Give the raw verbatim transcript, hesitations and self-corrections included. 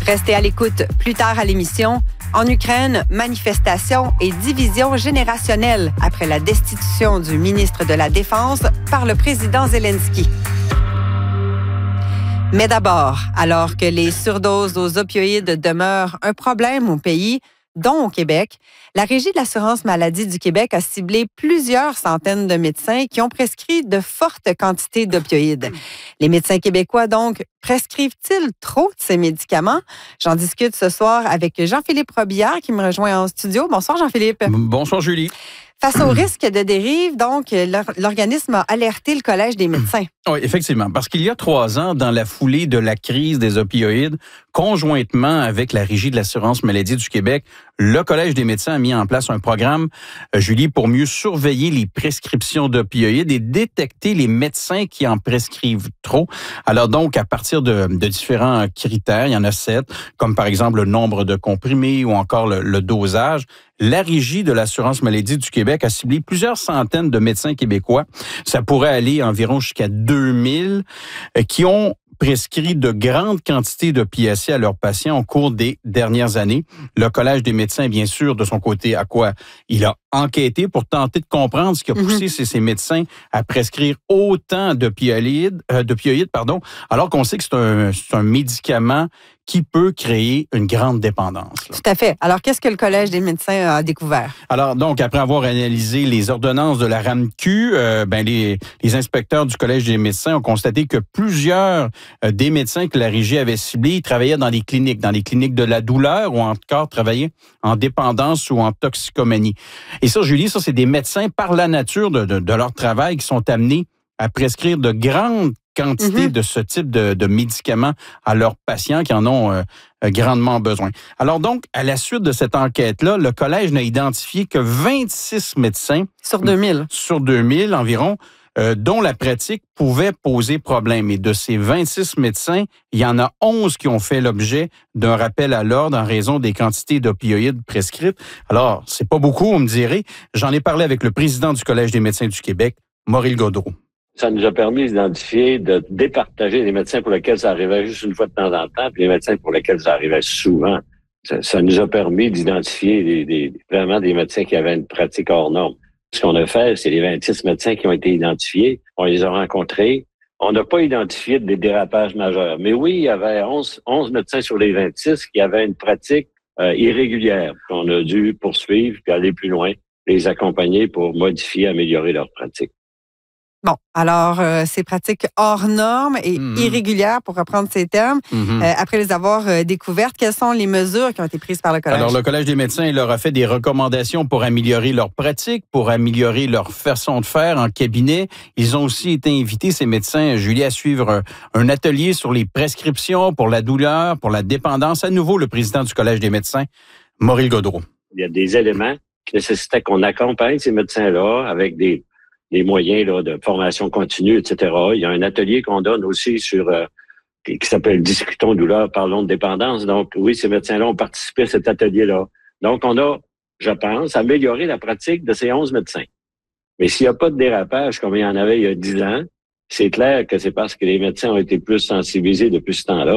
Restez à l'écoute plus tard à l'émission. En Ukraine, manifestation et division générationnelle après la destitution du ministre de la Défense par le président Zelensky. Mais d'abord, alors que les surdoses aux opioïdes demeurent un problème au pays, dont au Québec, la Régie de l'assurance maladie du Québec a ciblé plusieurs centaines de médecins qui ont prescrit de fortes quantités d'opioïdes. Les médecins québécois, donc, prescrivent-ils trop de ces médicaments? J'en discute ce soir avec Jean-Philippe Robillard qui me rejoint en studio. Bonsoir, Jean-Philippe. Bonsoir, Julie. Face au risque de dérive, donc, l'organisme a alerté le Collège des médecins. Oui, effectivement, parce qu'il y a trois ans, dans la foulée de la crise des opioïdes, conjointement avec la Régie de l'assurance maladie du Québec, le Collège des médecins a mis en place un programme, euh, Julie, pour mieux surveiller les prescriptions d'opioïdes et détecter les médecins qui en prescrivent trop. Alors donc, à partir de, de différents critères, il y en a sept, comme par exemple le nombre de comprimés ou encore le, le dosage, la Régie de l'assurance maladie du Québec a ciblé plusieurs centaines de médecins québécois. Ça pourrait aller environ jusqu'à deux mille euh, qui ont prescrit de grandes quantités d'opiacés à leurs patients au cours des dernières années. Le Collège des médecins, bien sûr, de son côté, à quoi il a enquêté pour tenter de comprendre ce qui a poussé mm-hmm. ces, ces médecins à prescrire autant d'opioïdes, euh, d'opioïdes, pardon, alors qu'on sait que c'est un, c'est un médicament qui peut créer une grande dépendance. Là. Tout à fait. Alors, qu'est-ce que le Collège des médecins a découvert? Alors, donc, après avoir analysé les ordonnances de la RAMQ, euh, ben les, les inspecteurs du Collège des médecins ont constaté que plusieurs euh, des médecins que la Régie avait ciblés travaillaient dans les cliniques, dans les cliniques de la douleur ou encore travaillaient en dépendance ou en toxicomanie. Et ça, Julie, ça, c'est des médecins par la nature de, de, de leur travail qui sont amenés à prescrire de grandes quantité mm-hmm. de ce type de, de médicaments à leurs patients qui en ont euh, grandement besoin. Alors donc, à la suite de cette enquête-là, le Collège n'a identifié que vingt-six médecins... Sur deux mille. Sur deux mille environ, euh, dont la pratique pouvait poser problème. Et de ces vingt-six médecins, il y en a onze qui ont fait l'objet d'un rappel à l'ordre en raison des quantités d'opioïdes prescrites. Alors, c'est pas beaucoup, on me dirait. J'en ai parlé avec le président du Collège des médecins du Québec, Maurice Gaudreault. Ça nous a permis d'identifier, de départager les médecins pour lesquels ça arrivait juste une fois de temps en temps, puis les médecins pour lesquels ça arrivait souvent. Ça, ça nous a permis d'identifier des, des, vraiment des médecins qui avaient une pratique hors norme. Ce qu'on a fait, c'est les vingt-six médecins qui ont été identifiés. On les a rencontrés. On n'a pas identifié des dérapages majeurs. Mais oui, il y avait onze, onze médecins sur les vingt-six qui avaient une pratique euh, irrégulière. On a dû poursuivre puis aller plus loin, les accompagner pour modifier, améliorer leur pratique. Bon, alors, euh, ces pratiques hors normes et mmh. irrégulières, pour reprendre ces termes, mmh. euh, après les avoir euh, découvertes, quelles sont les mesures qui ont été prises par le Collège? Alors, le Collège des médecins, il leur a fait des recommandations pour améliorer leur pratique, pour améliorer leur façon de faire en cabinet. Ils ont aussi été invités, ces médecins, Julie, à suivre un, un atelier sur les prescriptions pour la douleur, pour la dépendance. À nouveau, le président du Collège des médecins, Maurice Gaudreault. Il y a des éléments qui nécessitaient qu'on accompagne ces médecins-là avec des les moyens là, de formation continue, et cetera. Il y a un atelier qu'on donne aussi sur euh, qui, qui s'appelle Discutons douleur, parlons de dépendance. Donc, oui, ces médecins-là ont participé à cet atelier-là. Donc, on a, je pense, amélioré la pratique de ces onze médecins. Mais s'il n'y a pas de dérapage comme il y en avait il y a dix ans, c'est clair que c'est parce que les médecins ont été plus sensibilisés depuis ce temps-là.